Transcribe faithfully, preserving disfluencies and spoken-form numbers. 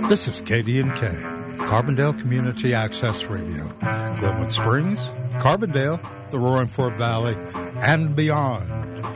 This is K D and K, Carbondale Community Access Radio. Glenwood Springs, Carbondale, the Roaring Fork Valley, and beyond.